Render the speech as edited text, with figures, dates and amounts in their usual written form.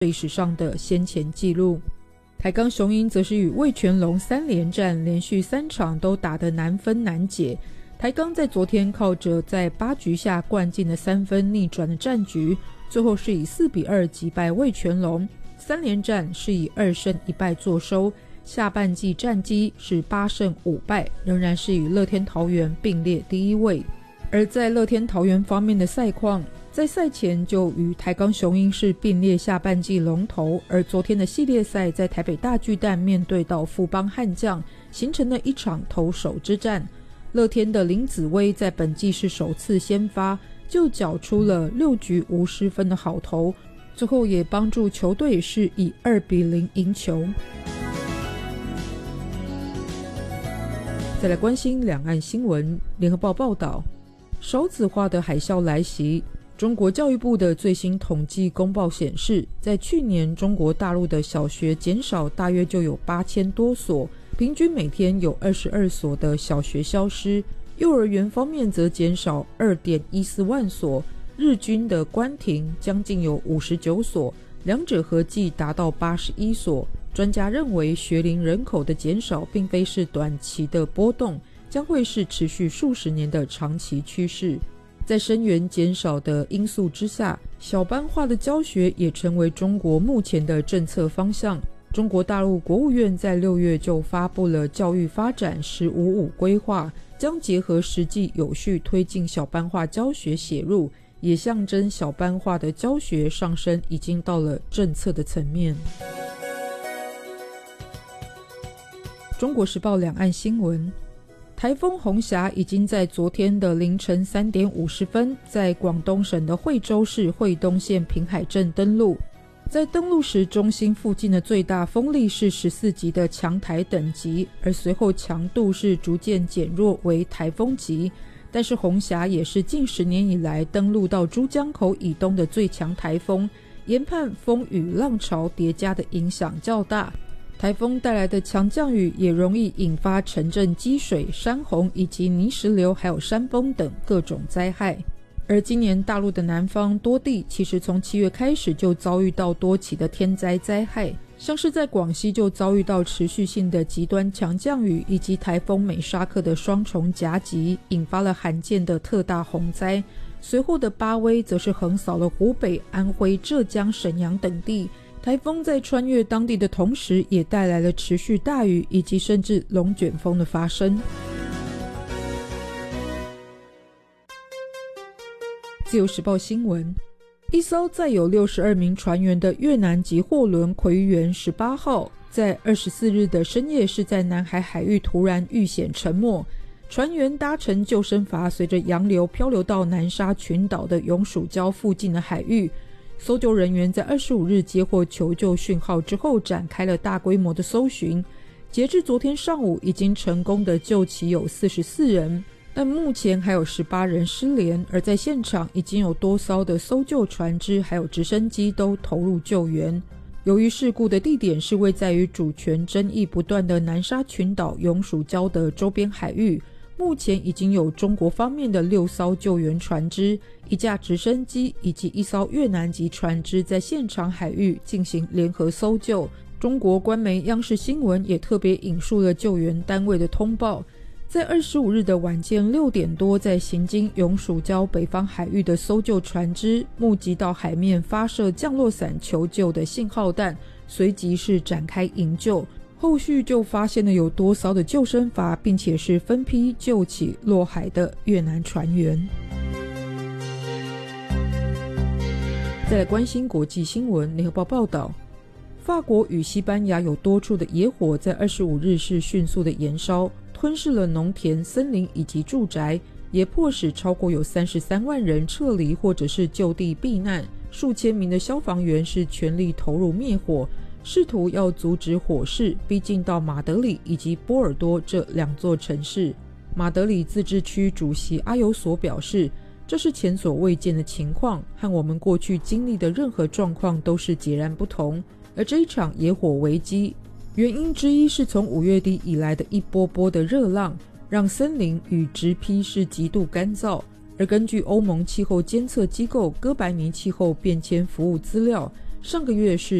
队史上的先前纪录。台钢雄鹰则是与味全龙3连战，连续3场都打得难分难解。台钢在昨天靠着在8局下灌进的3分逆转的战局，最后是以4-2击败味全龙，3连战是以2胜1败作收，下半季战绩是8胜5败，仍然是与乐天桃园并列第1位。而在乐天桃园方面的赛况，在赛前就与台钢雄鹰是并列下半季龙头，而昨天的系列赛在台北大巨蛋面对到富邦悍将，形成了一场投手之战。乐天的林子崴在本季是首次先发，就缴出了6局无失分的好投，最后也帮助球队是以2-0赢球。再来关心两岸新闻，联合报报道，少子化的海啸来袭。中国教育部的最新统计公报显示，在去年中国大陆的小学减少大约就有8000多所，平均每天有22所的小学消失。幼儿园方面则减少 2.14 万所，日均的关停将近有59所，两者合计达到81所。专家认为，学龄人口的减少并非是短期的波动，将会是持续数十年的长期趋势。在生源减少的因素之下，小班化的教学也成为中国目前的政策方向。中国大陆国务院在6月就发布了教育发展“15-5”规划，将结合实际有序推进小班化教学写入，也象征小班化的教学上升已经到了政策的层面。中国时报两岸新闻，台风红霞已经在昨天的凌晨3点50分，在广东省的惠州市惠东县平海镇登陆。在登陆时，中心附近的最大风力是14级的强台等级，而随后强度是逐渐减弱为台风级。但是红霞也是近10年以来登陆到珠江口以东的最强台风，研判风雨浪潮叠加的影响较大。台风带来的强降雨也容易引发城镇积水、山洪以及泥石流还有山崩等各种灾害。而今年大陆的南方多地其实从7月开始就遭遇到多起的天灾灾害，像是在广西就遭遇到持续性的极端强降雨以及台风美沙克的双重夹击，引发了罕见的特大洪灾。随后的巴威则是横扫了湖北、安徽、浙江、沈阳等地。台风在穿越当地的同时，也带来了持续大雨以及甚至龙卷风的发生。自由时报新闻，一艘载有62名船员的越南籍货轮魁元18号在24日的深夜是在南海海域突然遇险沉没，船员搭乘救生筏随着洋流漂流到南沙群岛的永暑礁附近的海域。搜救人员在25日接获求救讯号之后，展开了大规模的搜寻。截至昨天上午，已经成功的救起有44人，但目前还有18人失联。而在现场已经有多艘的搜救船只还有直升机都投入救援。由于事故的地点是位在于主权争议不断的南沙群岛永暑礁的周边海域，目前已经有中国方面的6艘救援船只、1架直升机以及1艘越南籍船只在现场海域进行联合搜救。中国官媒央视新闻也特别引述了救援单位的通报，在25日的晚间6点多，在行经永暑礁北方海域的搜救船只目击到海面发射降落伞求救的信号弹，随即是展开营救。后续就发现了有多艘的救生筏，并且是分批救起落海的越南船员。再来关心国际新闻，联合报报道，法国与西班牙有多处的野火在25日是迅速的延烧，吞噬了农田、森林以及住宅，也迫使超过有33万人撤离或者是就地避难。数千名的消防员是全力投入灭火，试图要阻止火势逼近到马德里以及波尔多这2座城市。马德里自治区主席阿尤索表示，这是前所未见的情况，和我们过去经历的任何状况都是截然不同。而这一场野火危机，原因之一是从5月底以来的一波波的热浪，让森林与植被是极度干燥。而根据欧盟气候监测机构哥白尼气候变迁服务资料， 上个月是